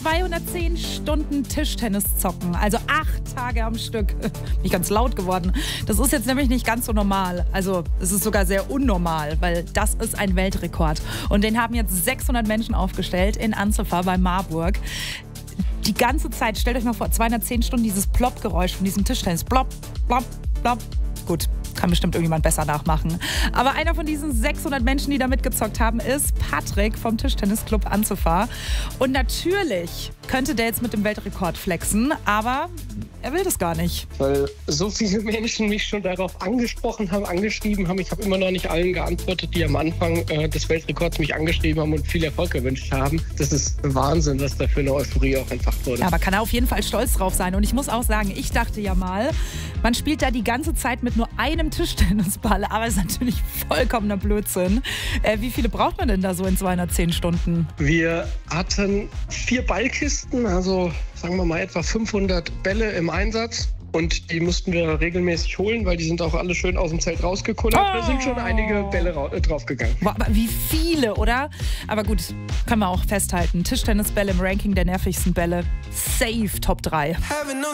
210 Stunden Tischtennis zocken, also 8 Tage am Stück. Nicht ganz laut geworden. Das ist jetzt nämlich nicht ganz so normal. Also es ist sogar sehr unnormal, weil das ist ein Weltrekord. Und den haben jetzt 600 Menschen aufgestellt in Anzefa bei Marburg. Die ganze Zeit, stellt euch mal vor, 210 Stunden dieses Plopp-Geräusch von diesem Tischtennis. Plopp, plopp, plopp. Gut, kann bestimmt irgendjemand besser nachmachen. Aber einer von diesen 600 Menschen, die da mitgezockt haben, ist Patrick vom Tischtennisclub Anzefa. Und natürlich könnte der jetzt mit dem Weltrekord flexen, aber er will das gar nicht. Weil so viele Menschen mich schon darauf angesprochen haben, angeschrieben haben. Ich habe immer noch nicht allen geantwortet, die am Anfang des Weltrekords mich angeschrieben haben und viel Erfolg gewünscht haben. Das ist Wahnsinn, was da für eine Euphorie auch entfacht wurde. Ja, aber kann er auf jeden Fall stolz drauf sein. Und ich muss auch sagen, ich dachte ja mal, man spielt da die ganze Zeit mit nur einem Tischtennisball. Aber es ist natürlich vollkommener Blödsinn. Wie viele braucht man denn da so in 210 Stunden? Wir hatten 4 Ballkisten, also sagen wir mal etwa 500 Bälle im Einsatz. Und die mussten wir regelmäßig holen, weil die sind auch alle schön aus dem Zelt rausgekullert. Da sind schon einige Bälle draufgegangen. Boah, aber wie viele, oder? Aber gut, können wir auch festhalten. Tischtennisbälle im Ranking der nervigsten Bälle. Safe Top 3.